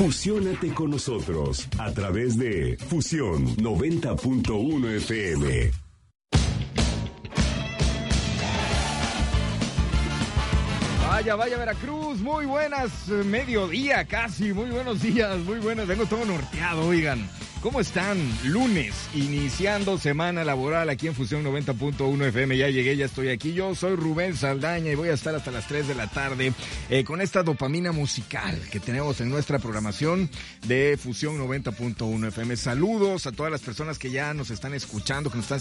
Fusiónate con nosotros a través de Fusión 90.1 FM. Vaya Veracruz, muy buenas, mediodía casi, muy buenos días, muy buenos, tengo todo norteado, oigan. ¿Cómo están? Lunes, iniciando semana laboral aquí en Fusión 90.1 FM. Ya llegué, ya estoy aquí. Yo soy Rubén Saldaña y voy a estar hasta las 3 de la tarde con esta dopamina musical que tenemos en nuestra programación de Fusión 90.1 FM. Saludos a todas las personas que ya nos están escuchando, que nos están